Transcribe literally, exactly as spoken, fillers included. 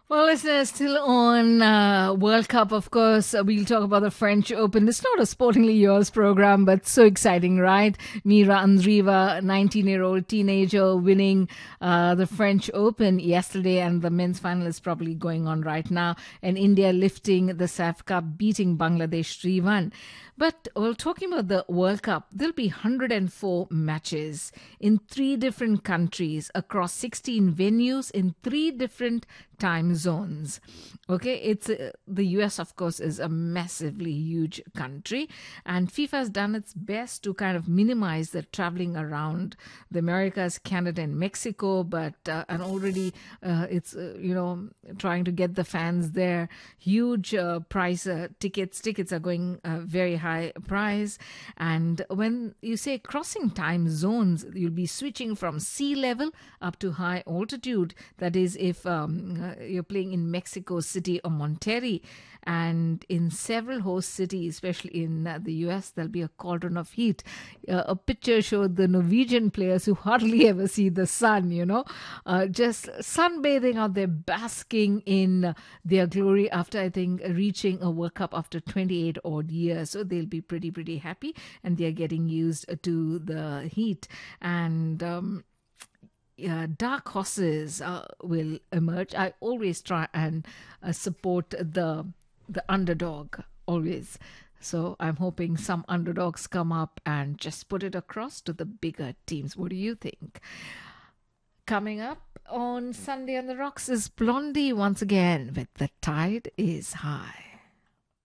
Well, listeners, still on uh, World Cup, of course. Uh, we'll talk about the French Open. It's not a Sportingly Yours program, but so exciting, right? Mira Andreeva, nineteen-year-old teenager, winning uh, the French Open yesterday, and the men's final is probably going on right now. And India lifting the S A F Cup, beating Bangladesh three one. But while talking about the World Cup, there'll be one hundred four matches in three different countries across sixteen venues in three different time zones. Okay, it's uh, the U S, of course, is a massively huge country, and FIFA has done its best to kind of minimize the traveling around the Americas, Canada, and Mexico. But uh, and already uh, it's uh, you know trying to get the fans there. Huge uh, price uh, tickets. Tickets are going uh, very high price, and when you say crossing time zones, you'll be switching from sea level up to high altitude. That is, if um, uh, you're playing in Mexico City or Monterrey, and in several host cities, especially in uh, the U S, there'll be a cauldron of heat. Uh, a picture showed the Norwegian players who hardly ever see the sun, you know, uh, just sunbathing out there, basking in uh, their glory after, I think, reaching a World Cup after twenty-eight odd years. So they'll be pretty, pretty happy, and they're getting used to the heat. And, um, uh, dark horses uh, will emerge. I always try and uh, support the the underdog, always. So I'm hoping some underdogs come up and just put it across to the bigger teams. What do you think? Coming up on Sunday on the Rocks is Blondie once again with The Tide is High.